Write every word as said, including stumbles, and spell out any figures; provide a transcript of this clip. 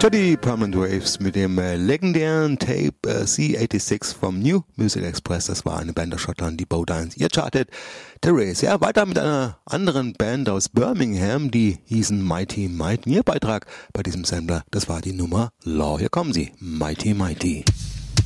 Die Permanent Waves mit dem äh, legendären Tape äh, C sechsundachtzig vom New Music Express. Das war eine Band aus Schottland, die Bodines. Ihr chartet The Race. Ja, weiter mit einer anderen Band aus Birmingham, die hießen Mighty Mighty. Ihr Beitrag bei diesem Sampler, das war die Nummer Law. Hier kommen sie, Mighty Mighty.